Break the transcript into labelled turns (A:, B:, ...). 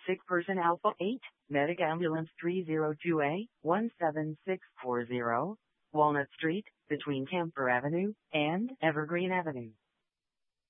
A: Sick person Alpha 8, Medic Ambulance 302A, 17640, Walnut Street, between Camper Avenue and Evergreen Avenue.